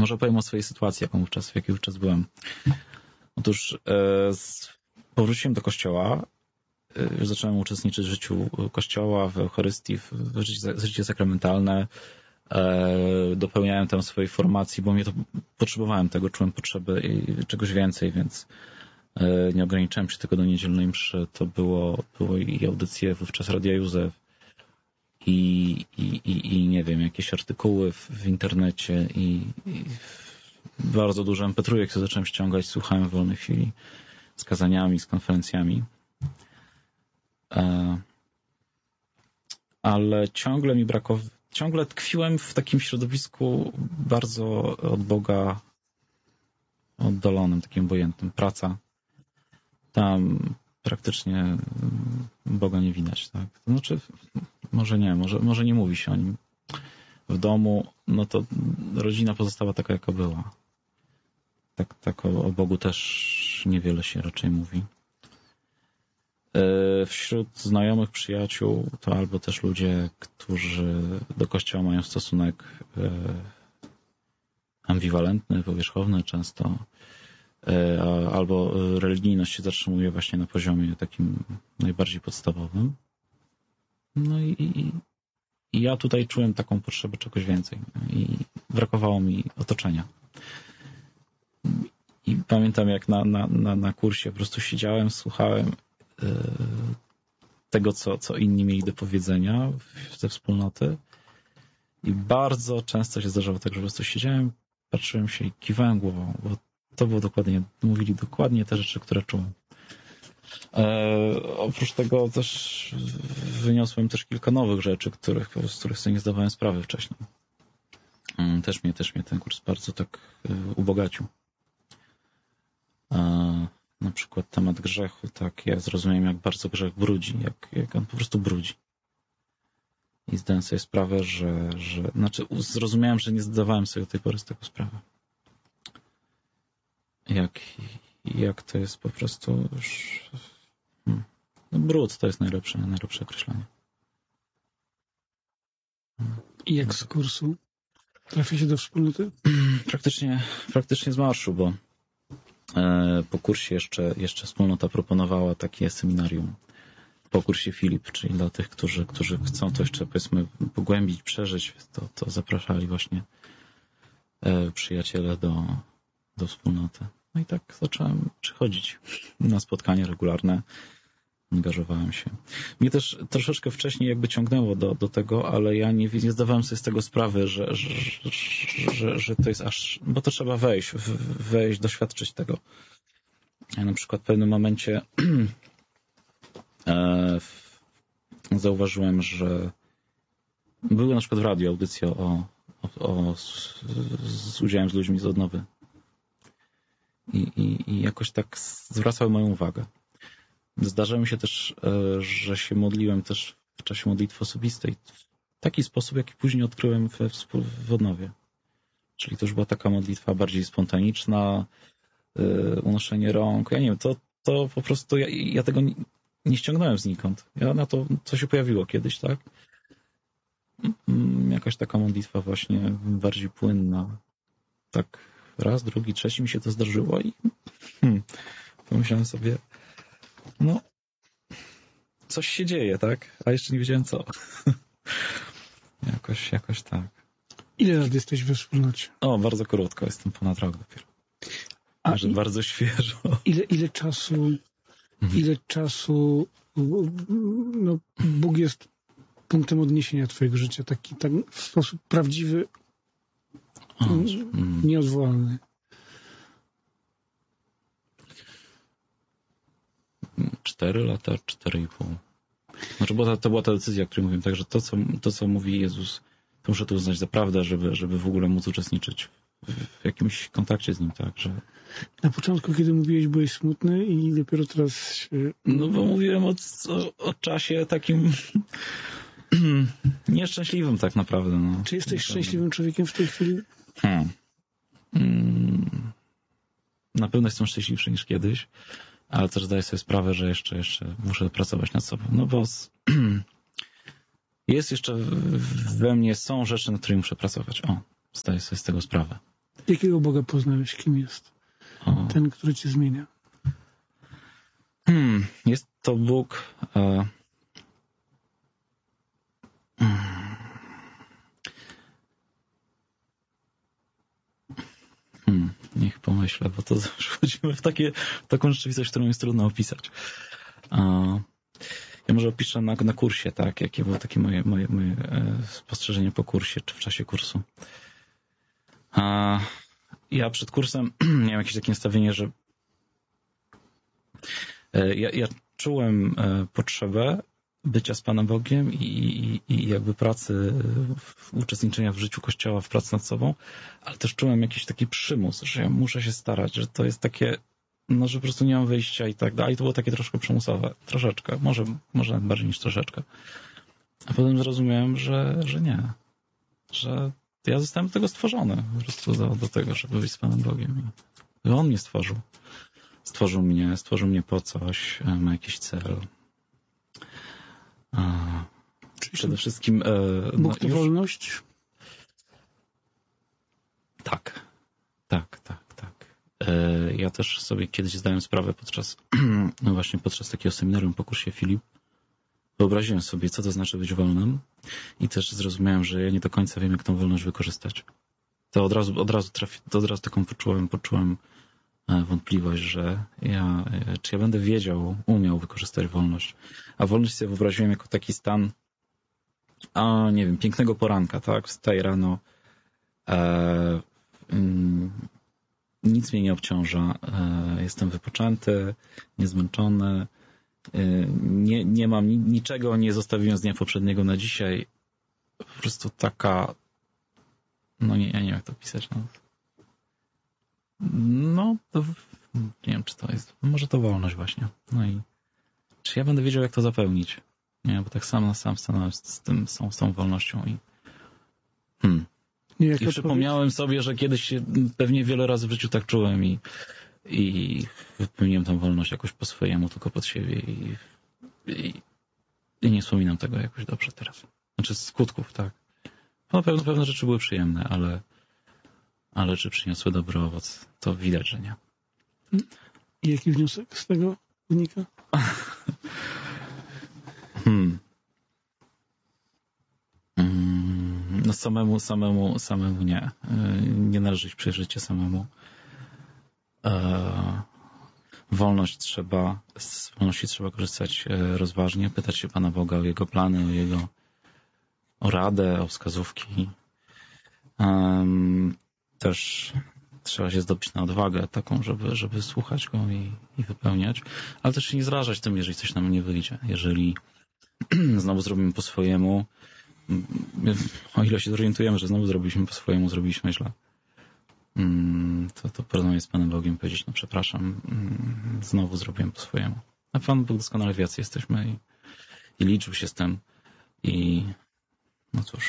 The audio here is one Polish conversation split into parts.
Może opowiem o swojej sytuacji, w jakiej wówczas byłem. Otóż powróciłem do kościoła, zacząłem uczestniczyć w życiu kościoła, w Eucharystii, w życie sakramentalne. Dopełniałem tam swojej formacji, bo potrzebowałem tego, czułem potrzebę czegoś więcej, więc nie ograniczałem się tylko do niedzielnej mszy. To było i audycje wówczas Radia Józef i nie wiem, jakieś artykuły w internecie i bardzo dużo MP3, które zacząłem ściągać, słuchałem w wolnej chwili z kazaniami, z konferencjami. Ale ciągle mi brakowało, ciągle tkwiłem w takim środowisku bardzo od Boga oddalonym, takim obojętnym. Praca. Tam praktycznie Boga nie widać, tak? To znaczy, może nie mówi się o nim. W domu, no to rodzina pozostała taka, jaka była. Tak o Bogu też niewiele się raczej mówi. Wśród znajomych, przyjaciół to albo też ludzie, którzy do Kościoła mają stosunek ambiwalentny, powierzchowny często, albo religijność się zatrzymuje właśnie na poziomie takim najbardziej podstawowym. No i ja tutaj czułem taką potrzebę czegoś więcej i brakowało mi otoczenia. I pamiętam, jak na kursie po prostu siedziałem, słuchałem tego, co inni mieli do powiedzenia ze wspólnoty i bardzo często się zdarzało tak, że po prostu siedziałem, patrzyłem się i kiwałem głową, bo to było mówili dokładnie te rzeczy, które czułem. Oprócz tego też wyniosłem kilka nowych rzeczy, z których sobie nie zdawałem sprawy wcześniej. Też mnie ten kurs bardzo tak ubogacił. Na przykład temat grzechu, tak, ja zrozumiałem, jak bardzo grzech brudzi, jak on po prostu brudzi. I zdałem sobie sprawę, zrozumiałem, że nie zdawałem sobie do tej pory z tego sprawy. Jak to jest po prostu już... brud to jest najlepsze określenie. I jak z kursu? Trafi się do wspólnoty? Praktycznie z marszu, bo po kursie jeszcze wspólnota proponowała takie seminarium. Po kursie Filip, czyli dla tych, którzy chcą to jeszcze, powiedzmy, pogłębić, przeżyć, to zapraszali właśnie przyjaciele do wspólnoty. No i tak zacząłem przychodzić na spotkania regularne. Angażowałem się. Mnie też troszeczkę wcześniej jakby ciągnęło do tego, ale ja nie zdawałem sobie z tego sprawy, że to jest aż... Bo to trzeba wejść, doświadczyć tego. Ja na przykład w pewnym momencie zauważyłem, że były na przykład w radiu audycje z udziałem z ludźmi z odnowy. I jakoś tak zwracały moją uwagę. Zdarza mi się też, że się modliłem też w czasie modlitwy osobistej w taki sposób, jaki później odkryłem w odnowie. Czyli to już była taka modlitwa bardziej spontaniczna, unoszenie rąk. Ja nie wiem, to po prostu ja tego nie ściągnąłem znikąd. Ja na to się pojawiło kiedyś, tak? Jakaś taka modlitwa właśnie bardziej płynna. Tak raz, drugi, trzeci mi się to zdarzyło i pomyślałem sobie, no, coś się dzieje, tak? A jeszcze nie wiedziałem co. Jakoś tak. Ile lat jesteś we wspólnocie? Bardzo krótko, jestem ponad rok dopiero. Bardzo świeżo. Ile czasu no, Bóg jest punktem odniesienia twojego życia, taki tak w sposób prawdziwy, nieodwołalny? 4 lata, 4,5. Znaczy, bo to była ta decyzja, o której mówiłem, także to, co mówi Jezus, to muszę to uznać za prawdę, żeby w ogóle móc uczestniczyć w jakimś kontakcie z Nim, tak, że... Na początku, kiedy mówiłeś, byłeś smutny i dopiero teraz się... No bo mówiłem o czasie takim nieszczęśliwym tak naprawdę. No. Czy jesteś szczęśliwym człowiekiem w tej chwili? Na pewno jestem szczęśliwszy niż kiedyś, ale też zdaję sobie sprawę, że jeszcze muszę pracować nad sobą. No bo jest jeszcze we mnie, są rzeczy, nad którymi muszę pracować. Zdaję sobie z tego sprawę. Jakiego Boga poznałeś? Kim jest ten, który cię zmienia? Jest to Bóg... Niech pomyślę, bo to zawsze wchodzimy w taką rzeczywistość, którą jest trudno opisać. Ja może opiszę na kursie, tak, jakie było takie moje spostrzeżenie po kursie, czy w czasie kursu. Ja przed kursem miałem jakieś takie nastawienie, że ja czułem potrzebę bycia z Panem Bogiem i jakby pracy, uczestniczenia w życiu Kościoła, w pracy nad sobą, ale też czułem jakiś taki przymus, że ja muszę się starać, że to jest takie, no, że po prostu nie mam wyjścia i tak dalej. I to było takie troszkę przymusowe. Troszeczkę. Może bardziej niż troszeczkę. A potem zrozumiałem, że nie. Że ja zostałem do tego stworzony. Po prostu do tego, żeby być z Panem Bogiem. I On mnie stworzył. Stworzył mnie po coś, ma jakiś cel. Czyli przede wszystkim... Bóg to wolność? Tak. Ja też sobie kiedyś zdałem sprawę podczas takiego seminarium po kursie Filip. Wyobraziłem sobie, co to znaczy być wolnym i też zrozumiałem, że ja nie do końca wiem, jak tą wolność wykorzystać. To od razu taką poczułem wątpliwość, że czy ja będę umiał wykorzystać wolność. A wolność sobie wyobraziłem jako taki stan, nie wiem, pięknego poranka, tak? Wstaję rano, nic mnie nie obciąża, jestem wypoczęty, niezmęczony, nie mam niczego, nie zostawiłem z dnia poprzedniego na dzisiaj. Po prostu taka, ja nie wiem, jak to opisać. Nie wiem, czy to jest, może to wolność właśnie. No i czy ja będę wiedział, jak to zapełnić? Nie, bo tak sam stanąłem z tą wolnością i I przypomniałem sobie, że kiedyś pewnie wiele razy w życiu tak czułem i wypełniłem tą wolność jakoś po swojemu, tylko pod siebie i nie wspominam tego jakoś dobrze teraz. Znaczy skutków, tak. No pewne rzeczy były przyjemne, ale czy przyniosły dobry owoc, to widać, że nie. I jaki wniosek z tego wynika? No samemu nie. Nie należy iść przez życie samemu. Z wolności trzeba korzystać rozważnie, pytać się Pana Boga o Jego plany, o radę, o wskazówki. Też trzeba się zdobyć na odwagę taką, żeby słuchać Go i wypełniać, ale też się nie zrażać tym, jeżeli coś nam nie wyjdzie. Jeżeli znowu zrobimy po swojemu, o ile się zorientujemy, że znowu zrobiliśmy po swojemu, zrobiliśmy źle, to porozmawiać z Panem Bogiem, powiedzieć, przepraszam, znowu zrobiłem po swojemu. A Pan Bóg doskonale wie, jacy jesteśmy i liczył się z tym i no cóż,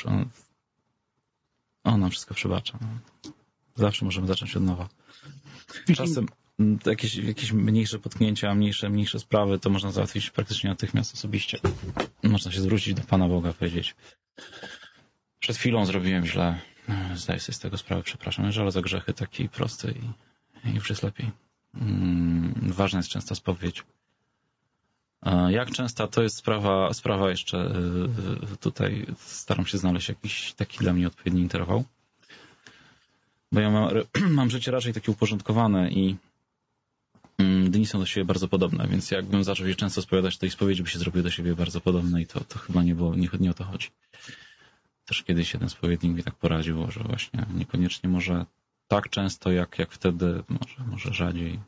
On nam wszystko przebacza. Zawsze możemy zacząć od nowa. Czasem jakieś mniejsze potknięcia, mniejsze sprawy, to można załatwić praktycznie natychmiast osobiście. Można się zwrócić do Pana Boga, powiedzieć: przed chwilą zrobiłem źle, zdaję sobie z tego sprawę, przepraszam, żal za grzechy, taki prosty i już jest lepiej. Ważna jest częsta spowiedź. Jak częsta, to jest sprawa jeszcze, tutaj staram się znaleźć jakiś taki dla mnie odpowiedni interwał. Bo ja mam życie raczej takie uporządkowane i dni są do siebie bardzo podobne, więc jakbym zaczął się często spowiadać, to i spowiedzi by się zrobiły do siebie bardzo podobne i to chyba nie o to chodzi. Też kiedyś jeden spowiednik mi tak poradził, że właśnie niekoniecznie może tak często jak wtedy, może rzadziej.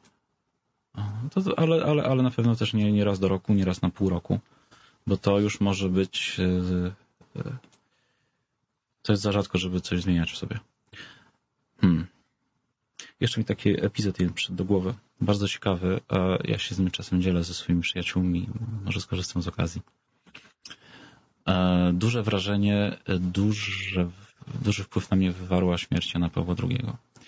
Ale na pewno też nie raz do roku, nie raz na pół roku, bo to już może być, to jest za rzadko, żeby coś zmieniać w sobie. Jeszcze mi taki epizod jeden przyszedł do głowy, bardzo ciekawy, a ja się z nim czasem dzielę ze swoimi przyjaciółmi, może skorzystam z okazji. Duże wrażenie, duży wpływ na mnie wywarła śmierć Jana Pawła II.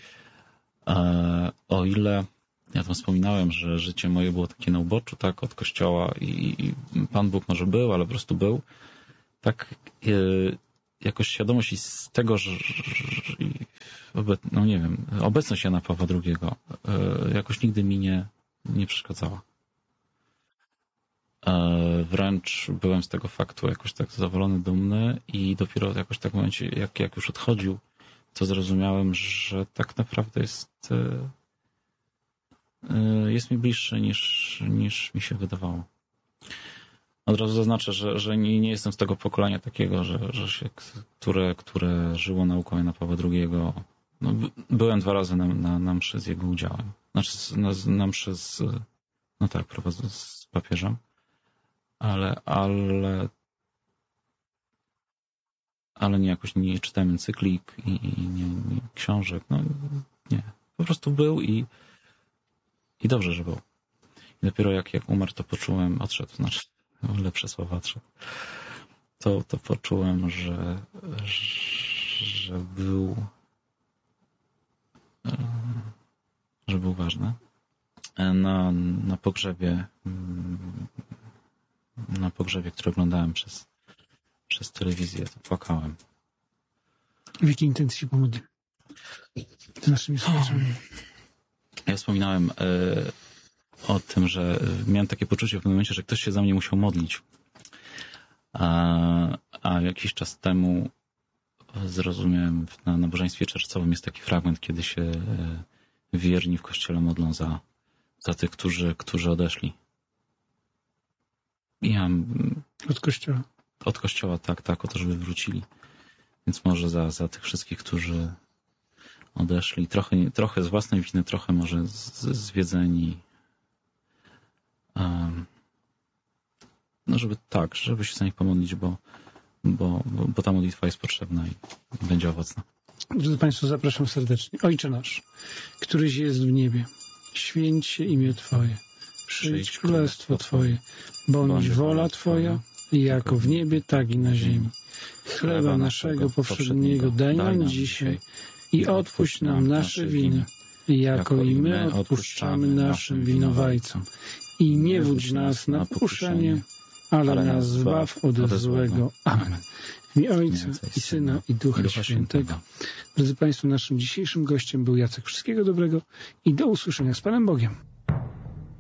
O ile ja tam wspominałem, że życie moje było takie na uboczu, tak, od Kościoła i Pan Bóg może był, ale po prostu był, tak jakoś świadomość i z tego, że no nie wiem, obecność Jana Pawła II jakoś nigdy mi nie przeszkadzała. Wręcz byłem z tego faktu jakoś tak zadowolony, dumny i dopiero jakoś tak w momencie, jak już odchodził, to zrozumiałem, że tak naprawdę jest mi bliższy niż mi się wydawało. Od razu zaznaczę, że nie jestem z tego pokolenia takiego, które żyło nauką Jana Pawła II. No, byłem 2 razy na mszy z jego udziałem. Znaczy na mszy prowadzę z papieżem, ale nie czytałem encyklik i nie książek. No nie. Po prostu był i dobrze, że był. I dopiero jak umarł, to poczułem, odszedł, znaczy lepsze słowa odszedł, to poczułem, że był ważny. Na pogrzebie, który oglądałem przez telewizję, to płakałem. W jakiej intencji się pomodlił? Naszymi słuchaczami. Ja wspominałem o tym, że miałem takie poczucie w pewnym momencie, że ktoś się za mnie musiał modlić. A jakiś czas temu zrozumiałem, na nabożeństwie czerwcowym jest taki fragment, kiedy się wierni w kościele modlą za tych, którzy odeszli. Od kościoła. Od kościoła, tak, o to, żeby wrócili. Więc może za tych wszystkich, którzy odeszli, trochę z własnej winy, trochę może zwiedzeni. No żeby się za nich pomodlić, bo ta modlitwa jest potrzebna i będzie owocna. Drodzy Państwo, zapraszam serdecznie. Ojcze nasz, któryś jest w niebie, święć się imię Twoje, przyjdź królestwo Twoje, bądź wola Twoja, jako w niebie, tak i na ziemi. Chleba naszego powszedniego daj nam dzisiaj i odpuść nam nasze winy, jako i my odpuszczamy naszym winowajcom. I nie wódź nas na pokuszenie, ale nas zbaw od złego. Amen. W imię Ojca i Syna i Ducha Świętego. Drodzy Państwo, naszym dzisiejszym gościem był Jacek. Wszystkiego dobrego i do usłyszenia z Panem Bogiem.